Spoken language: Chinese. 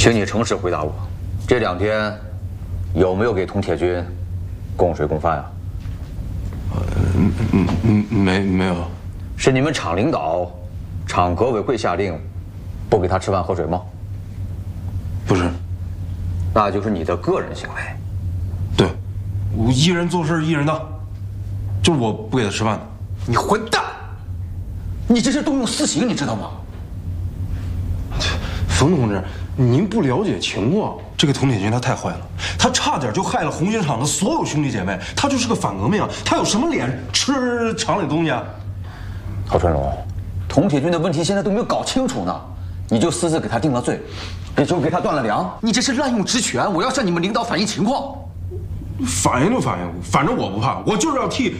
请你诚实回答我，这2天有没有给童铁军供水供饭啊？ 没有。 是你们厂领导、厂革委会下令不给他吃饭喝水吗？ 不是。 那就是你的个人行为。 对，我一人做事一人当，就是我不给他吃饭的。 你混蛋！你这是动用私刑，你知道吗？ 冯同志，您不了解情况，这个童铁军他太坏了，他差点就害了红星厂的所有兄弟姐妹，他就是个反革命啊！他有什么脸吃厂里的东西啊？ 郝春荣，童铁军的问题现在都没有搞清楚呢，你就私自给他定了罪，也就给他断了粮，你这是滥用职权！我要向你们领导反映情况。 反映就反映，反正我不怕，我就是要替